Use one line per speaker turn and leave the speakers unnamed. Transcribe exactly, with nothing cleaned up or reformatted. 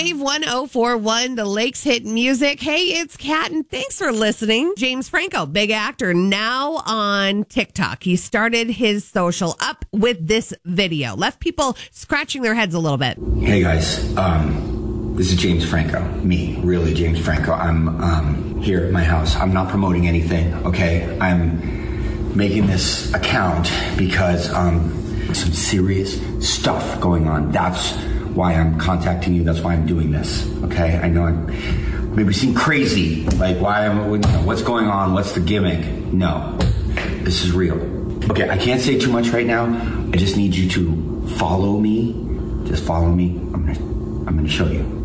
Wave one oh four point one, the Lakes Hit Music. Hey, it's Kat, and thanks for listening. James Franco, big actor, now on TikTok. He started his social up with this video. Left people scratching their heads a little bit.
Hey, guys. Um, this is James Franco. Me, really, James Franco. I'm um, here at my house. I'm not promoting anything, okay? I'm making this account because um, some serious stuff going on. That's why I'm contacting you. That's why I'm doing this. Okay, I know I'm maybe seem crazy. Like, why am you know, what's going on? What's the gimmick? No, this is real. Okay, I can't say too much right now. I just need you to follow me. Just follow me. I'm gonna, I'm gonna show you.